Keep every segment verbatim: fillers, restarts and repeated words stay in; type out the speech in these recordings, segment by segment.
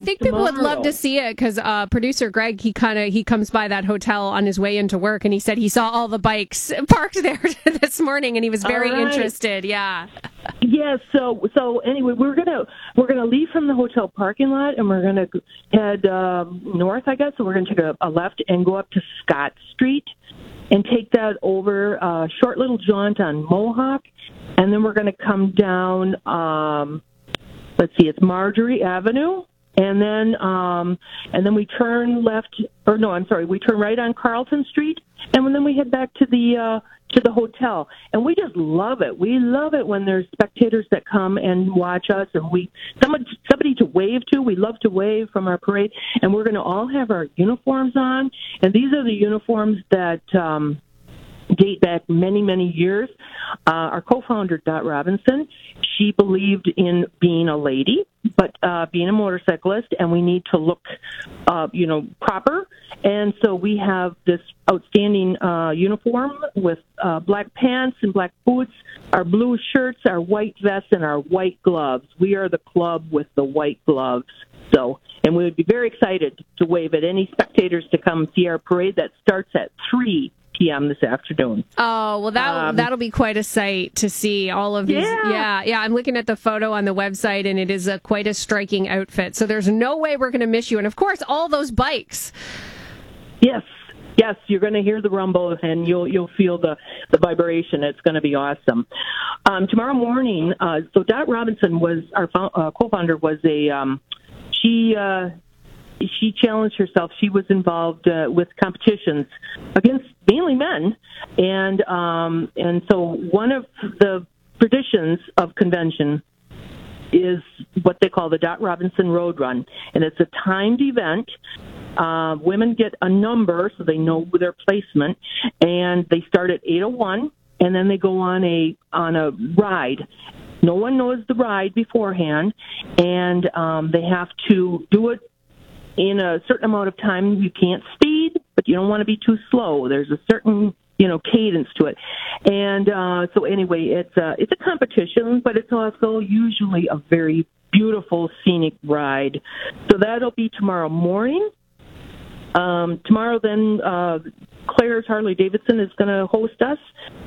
think people would love to see it because uh, producer Greg, he kind of he comes by that hotel on his way into work, and he said he saw all the bikes parked there this morning, and he was very right. interested. Yeah. Yeah. So so anyway, we're gonna we're gonna leave from the hotel parking lot, and we're gonna head uh, north, I guess. So we're gonna take a, a left and go up to Scott Street, and take that over a uh, short little jaunt on Mohawk, and then we're gonna come down. Um, let's see, it's Marjorie Avenue. And then, um, and then we turn left, or no, I'm sorry, we turn right on Carlton Street, and then we head back to the uh, to the hotel. And we just love it. We love it when there's spectators that come and watch us, and we someone somebody to wave to. We love to wave from our parade, and we're going to all have our uniforms on. And these are the uniforms that um, date back many, many years. Uh, our co-founder, Dot Robinson, she believed in being a lady, but uh, being a motorcyclist, and we need to look, uh, you know, proper. And so we have this outstanding uh, uniform with uh, black pants and black boots, our blue shirts, our white vests, and our white gloves. We are the club with the white gloves. So, and we would be very excited to wave at any spectators to come see our parade that starts at three p.m. this afternoon. Oh, well, that, um, that'll be quite a sight to see all of these. Yeah. yeah, yeah. I'm looking at the photo on the website, and it is a, quite a striking outfit. So there's no way we're going to miss you. And, of course, all those bikes. Yes. Yes, you're going to hear the rumble, and you'll you'll feel the, the vibration. It's going to be awesome. Um, tomorrow morning, uh, so Dot Robinson was, our fo- uh, co-founder was a, um, she... Uh, She challenged herself. She was involved uh, with competitions against mainly men, and um, and so one of the traditions of convention is what they call the Dot Robinson Road Run, and it's a timed event. Uh, women get a number so they know their placement, and they start at eight oh one, and then they go on a on a ride. No one knows the ride beforehand, and um, they have to do it in a certain amount of time. You can't speed, but you don't want to be too slow. There's a certain, you know, cadence to it. And uh, so anyway, it's a, it's a competition, but it's also usually a very beautiful scenic ride. So that'll be tomorrow morning. Um, tomorrow then, uh, Claire's Harley Davidson is going to host us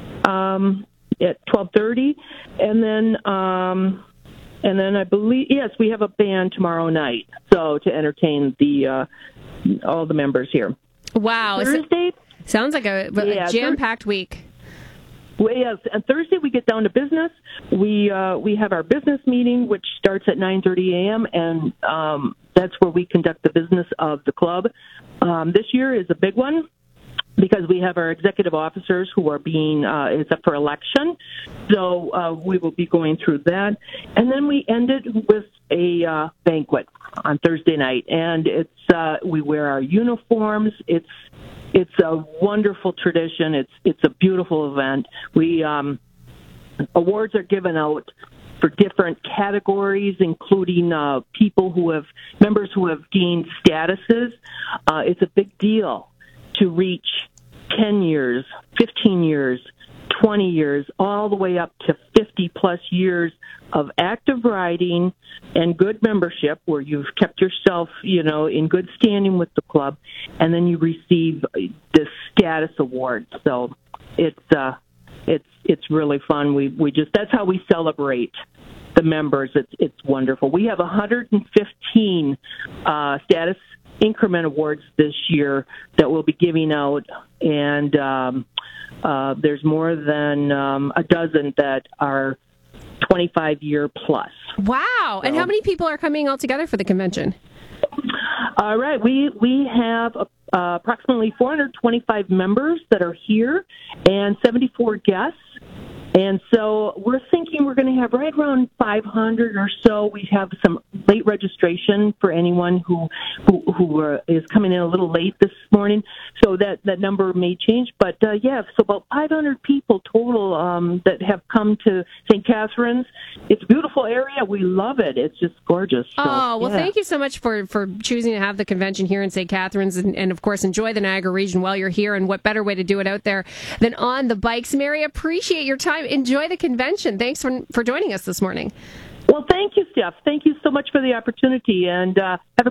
um, at twelve thirty. And then... Um, And then I believe, yes, we have a band tomorrow night, so to entertain the uh, all the members here. Wow. Thursday? Sounds like a, a yeah, jam-packed week. Well, yes, and Thursday we get down to business. We uh, we have our business meeting, which starts at nine thirty a.m., and um, that's where we conduct the business of the club. Um, this year is a big one, because we have our executive officers who are being, uh, it's up for election. So uh, we will be going through that. And then we ended with a uh, banquet on Thursday night. And it's, uh, we wear our uniforms. It's, it's a wonderful tradition. It's, it's a beautiful event. We, um, awards are given out for different categories, including uh, people who have, members who have gained statuses. Uh, it's a big deal to reach ten years, fifteen years, twenty years, all the way up to fifty plus years of active riding and good membership where you've kept yourself, you know, in good standing with the club, and then you receive this status award. So it's uh, it's it's really fun. We we just that's how we celebrate the members. It's it's wonderful. We have one hundred fifteen uh, status increment awards this year that we'll be giving out, and um, uh, there's more than um, a dozen that are twenty-five year plus. Wow. So, and how many people are coming all together for the convention? All right. We, we have uh, approximately four hundred twenty-five members that are here and seventy-four guests. And so we're thinking we're going to have right around five hundred or so. We have some late registration for anyone who who, who uh, is coming in a little late this morning. So that, that number may change. But, uh, yeah, so about five hundred people total um, that have come to Saint Catharines. It's a beautiful area. We love it. It's just gorgeous. So, oh, well, yeah. Thank you so much for, for choosing to have the convention here in Saint Catharines. And, and, of course, enjoy the Niagara region while you're here. And what better way to do it out there than on the bikes. Mary, appreciate your time. Enjoy the convention. Thanks for, for joining us this morning. Well, thank you, Steph. Thank you so much for the opportunity, and uh, have a